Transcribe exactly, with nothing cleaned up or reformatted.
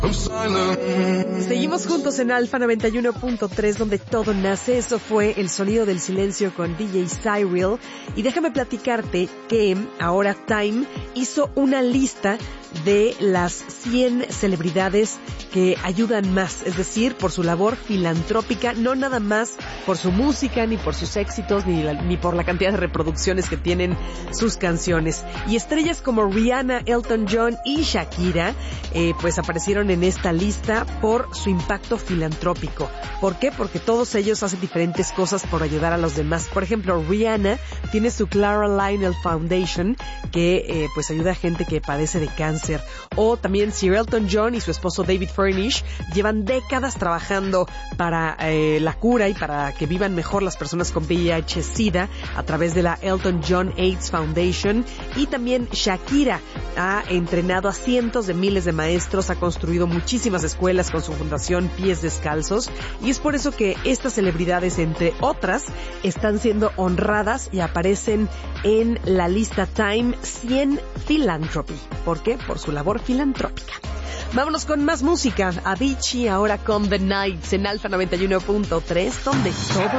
Seguimos juntos en Alfa noventa y uno punto tres, donde todo nace. Eso fue El Sonido del Silencio con D J Cyril. Y déjame platicarte que ahora Time hizo una lista de las cien celebridades que ayudan más, es decir, por su labor filantrópica, no nada más por su música, ni por sus éxitos, ni, la, ni por la cantidad de reproducciones que tienen sus canciones. Y estrellas como Rihanna, Elton John y Shakira, eh, pues aparecieron en esta lista por su impacto filantrópico. ¿Por qué? Porque todos ellos hacen diferentes cosas por ayudar a los demás. Por ejemplo, Rihanna tiene su Clara Lionel Foundation, que eh, pues ayuda a gente que padece de cáncer. O también Sir Elton John y su esposo David Furnish llevan décadas trabajando para eh, la cura y para que vivan mejor las personas con V I H SIDA a través de la Elton John AIDS Foundation. Y también Shakira ha entrenado a cientos de miles de maestros, ha construido muchísimas escuelas con su fundación Pies Descalzos, y es por eso que estas celebridades, entre otras, están siendo honradas y aparecen en la lista Time cien Philanthropy. ¿Por qué? Por su labor filantrópica. Vámonos con más música. Avicii ahora con The Nights en Alfa noventa y uno punto tres, donde todo